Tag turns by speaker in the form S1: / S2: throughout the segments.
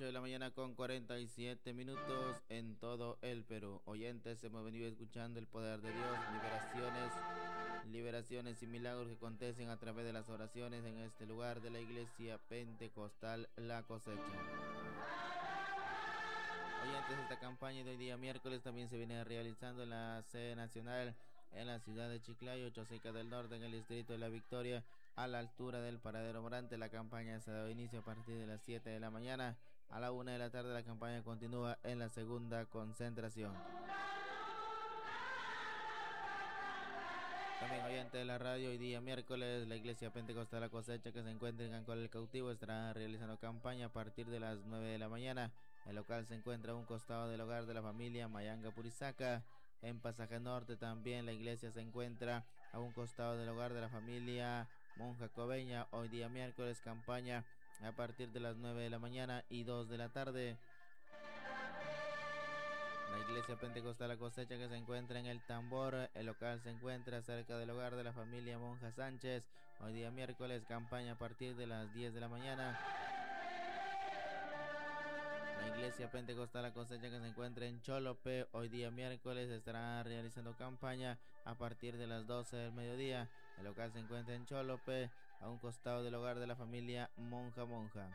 S1: 8 de la mañana con 47 minutos en todo el Perú. Oyentes, hemos venido escuchando el poder de Dios, liberaciones y milagros que acontecen a través de las oraciones en este lugar de la iglesia pentecostal La Cosecha. Oyentes, esta campaña de hoy día miércoles también se viene realizando en la sede nacional en la ciudad de Chiclayo, Chosica del Norte, en el distrito de La Victoria, a la altura del Paradero Morante. La campaña se da inicio a partir de las 7 de la mañana. A la 1 de la tarde la campaña continúa en la segunda concentración. También oyente de la radio, hoy día miércoles, la iglesia pentecostal La Cosecha, que se encuentra en Ancol el Cautivo, estará realizando campaña a partir de las 9 de la mañana. El local se encuentra a un costado del hogar de la familia Mayanga Purizaca. En Pasaje Norte también la iglesia se encuentra a un costado del hogar de la familia Monja Cobeña. Hoy día miércoles, campaña a partir de las 9 de la mañana y 2 de la tarde. La iglesia pentecostal La Cosecha, que se encuentra en el Tambor, el local se encuentra cerca del hogar de la familia Monja Sánchez. Hoy día miércoles, campaña a partir de las 10 de la mañana. La iglesia pentecostal La Cosecha, que se encuentra en Cholope, hoy día miércoles estará realizando campaña a partir de las 12 del mediodía. El local se encuentra en Cholope, a un costado del hogar de la familia Monja.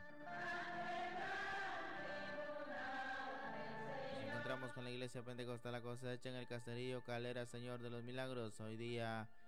S1: Encontramos con la iglesia pentecostal La Cosecha en el caserío Calera Señor de los Milagros. Hoy día